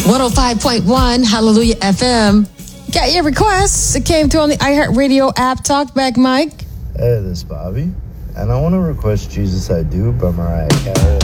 105.1 Hallelujah FM. Got your requests. It came through on the iHeartRadio app. Talk back, Mike. Hey, this is Bobby. And I want to request Jesus I Do by Mariah Carey.